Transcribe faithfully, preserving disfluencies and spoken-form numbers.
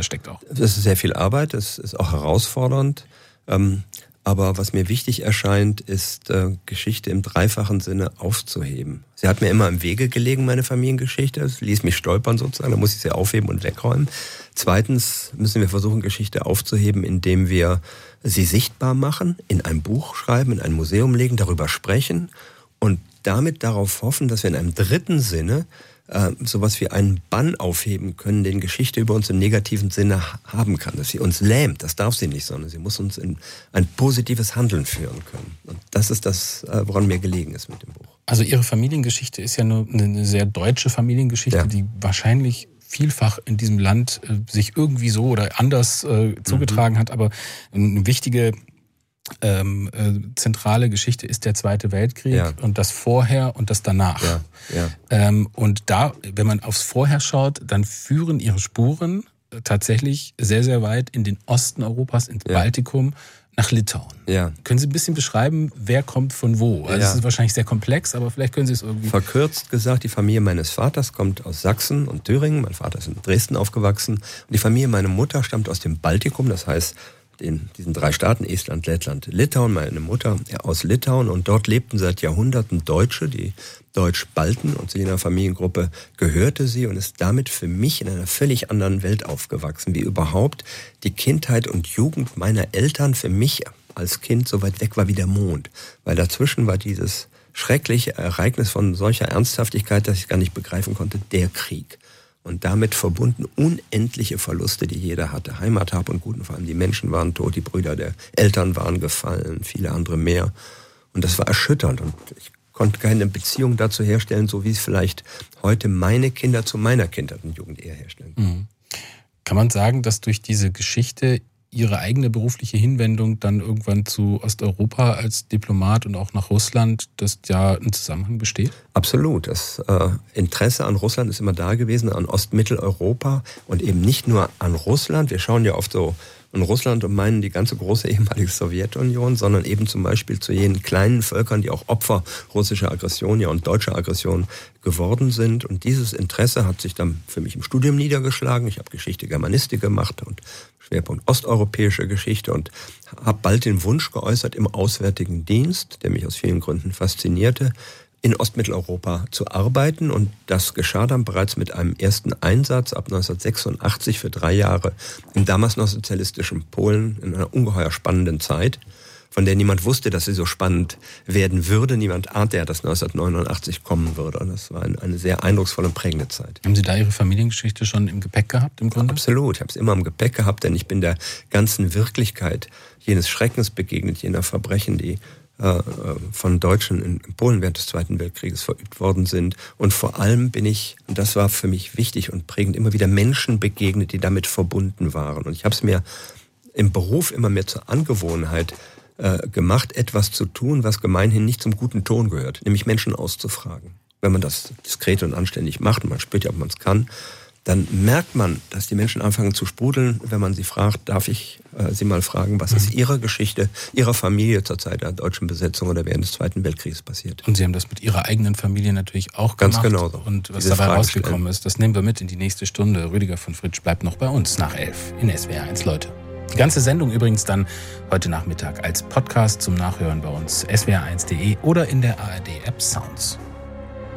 steckt auch. Das ist sehr viel Arbeit, das ist auch herausfordernd. Ähm, aber was mir wichtig erscheint, ist, äh, Geschichte im dreifachen Sinne aufzuheben. Sie hat mir immer im Wege gelegen, meine Familiengeschichte. Es ließ mich stolpern sozusagen, da muss ich sie aufheben und wegräumen. Zweitens müssen wir versuchen, Geschichte aufzuheben, indem wir sie sichtbar machen, in ein Buch schreiben, in ein Museum legen, darüber sprechen und damit darauf hoffen, dass wir in einem dritten Sinne äh, sowas wie einen Bann aufheben können, den Geschichte über uns im negativen Sinne haben kann. Dass sie uns lähmt, das darf sie nicht, sondern sie muss uns in ein positives Handeln führen können. Und das ist das, äh, woran mir gelegen ist mit dem Buch. Also Ihre Familiengeschichte ist ja nur eine sehr deutsche Familiengeschichte, ja. die wahrscheinlich vielfach in diesem Land äh, sich irgendwie so oder anders äh, zugetragen mhm. hat. Aber eine wichtige ähm, äh, zentrale Geschichte ist der Zweite Weltkrieg ja. und das Vorher und das Danach. Ja. Ja. Ähm, und da, wenn man aufs Vorher schaut, dann führen ihre Spuren äh, tatsächlich sehr, sehr weit in den Osten Europas, ins ja. Baltikum, nach Litauen. Ja. Können Sie ein bisschen beschreiben, wer kommt von wo? Also ja. es ist wahrscheinlich sehr komplex, aber vielleicht können Sie es irgendwie... Verkürzt gesagt, die Familie meines Vaters kommt aus Sachsen und Thüringen. Mein Vater ist in Dresden aufgewachsen. Und die Familie meiner Mutter stammt aus dem Baltikum, das heißt in diesen drei Staaten, Estland, Lettland, Litauen. Meine Mutter ja, aus Litauen. Und dort lebten seit Jahrhunderten Deutsche, die Deutsch-Balten. Und zu jener Familiengruppe gehörte sie und ist damit für mich in einer völlig anderen Welt aufgewachsen, wie überhaupt die Kindheit und Jugend meiner Eltern für mich als Kind so weit weg war wie der Mond. Weil dazwischen war dieses schreckliche Ereignis von solcher Ernsthaftigkeit, dass ich gar nicht begreifen konnte, der Krieg. Und damit verbunden unendliche Verluste, die jeder hatte. Heimat, Hab und Gut, und vor allem die Menschen waren tot, die Brüder der Eltern waren gefallen, viele andere mehr. Und das war erschütternd. Und ich konnte keine Beziehung dazu herstellen, so wie es vielleicht heute meine Kinder zu meiner Kindheit und Jugend eher herstellen. Mhm. Kann man sagen, dass durch diese Geschichte Ihre eigene berufliche Hinwendung dann irgendwann zu Osteuropa als Diplomat und auch nach Russland, dass ja ein Zusammenhang besteht? Absolut. Das äh, Interesse an Russland ist immer da gewesen, an Ostmitteleuropa und eben nicht nur an Russland. Wir schauen ja oft so an Russland und meinen die ganze große ehemalige Sowjetunion, sondern eben zum Beispiel zu jenen kleinen Völkern, die auch Opfer russischer Aggression ja und deutscher Aggression geworden sind. Und dieses Interesse hat sich dann für mich im Studium niedergeschlagen. Ich habe Geschichte Germanistik gemacht und Schwerpunkt osteuropäische Geschichte und habe bald den Wunsch geäußert, im Auswärtigen Dienst, der mich aus vielen Gründen faszinierte, in Ostmitteleuropa zu arbeiten. Und das geschah dann bereits mit einem ersten Einsatz ab neunzehnhundertsechsundachtzig für drei Jahre im damals noch sozialistischen Polen in einer ungeheuer spannenden Zeit, von der niemand wusste, dass sie so spannend werden würde. Niemand ahnte, dass neunzehnhundertneunundachtzig kommen würde. Und das war eine sehr eindrucksvolle und prägende Zeit. Haben Sie da Ihre Familiengeschichte schon im Gepäck gehabt im Grunde? Absolut, ich habe es immer im Gepäck gehabt, denn ich bin der ganzen Wirklichkeit jenes Schreckens begegnet, jener Verbrechen, die äh, von Deutschen in Polen während des Zweiten Weltkrieges verübt worden sind. Und vor allem bin ich, und das war für mich wichtig und prägend, immer wieder Menschen begegnet, die damit verbunden waren. Und ich habe es mir im Beruf immer mehr zur Angewohnheit gemacht, etwas zu tun, was gemeinhin nicht zum guten Ton gehört, nämlich Menschen auszufragen. Wenn man das diskret und anständig macht, und man spürt ja, ob man es kann, dann merkt man, dass die Menschen anfangen zu sprudeln, wenn man sie fragt, darf ich äh, Sie mal fragen, was mhm. ist Ihre Geschichte, Ihrer Familie zur Zeit der deutschen Besetzung oder während des Zweiten Weltkriegs passiert. Und Sie haben das mit Ihrer eigenen Familie natürlich auch Ganz gemacht. genau so. Und was Diese dabei Frage rausgekommen stellen. ist, das nehmen wir mit in die nächste Stunde. Rüdiger von Fritsch bleibt noch bei uns nach elf in S W R eins, Leute. Die ganze Sendung übrigens dann heute Nachmittag als Podcast zum Nachhören bei uns S W R eins punkt de oder in der A R D-App Sounds.